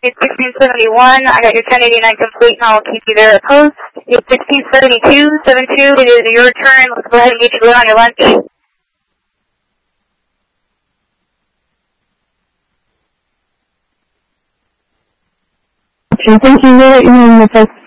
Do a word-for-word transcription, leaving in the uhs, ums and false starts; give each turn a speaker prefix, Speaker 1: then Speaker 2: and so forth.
Speaker 1: It's sixteen seventy-one. I got your ten eighty-nine complete, and I'll keep you there at post. It's sixteen seventy-two, seventy-two. It is your turn. Let's go ahead and get you going on your lunch.
Speaker 2: Okay, thank you. We'll let you know in the post.